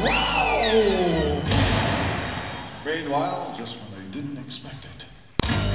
Wow! Meanwhile, just when they didn't expect it.